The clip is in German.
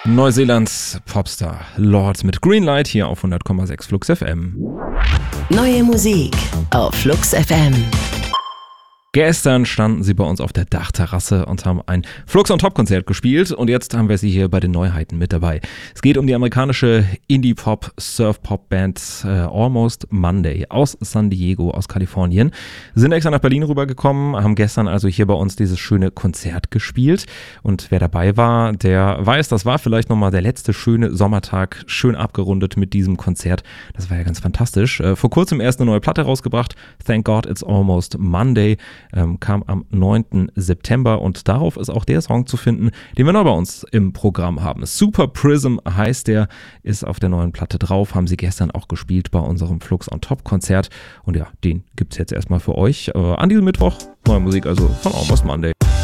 Neuseelands Popstar Lorde mit Greenlight hier auf 100,6 Flux FM. Neue Musik auf Flux FM. Gestern standen sie bei uns auf der Dachterrasse und haben ein Flux on Top Konzert gespielt und jetzt haben wir sie hier bei den Neuheiten mit dabei. Es geht um die amerikanische Indie-Pop-Surf-Pop-Band Almost Monday aus San Diego, aus Kalifornien. Sind extra nach Berlin rübergekommen, haben gestern also hier bei uns dieses schöne Konzert gespielt und wer dabei war, der weiß, das war vielleicht nochmal der letzte schöne Sommertag, schön abgerundet mit diesem Konzert. Das war ja ganz fantastisch. Vor kurzem erst eine neue Platte rausgebracht, Thank God It's Almost Monday. Kam am 9. September und darauf ist auch der Song zu finden, den wir neu bei uns im Programm haben. Super Prism heißt der, ist auf der neuen Platte drauf, haben sie gestern auch gespielt bei unserem Flux on Top Konzert und ja, den gibt's jetzt erstmal für euch. An diesem Mittwoch neue Musik also von Almost Monday.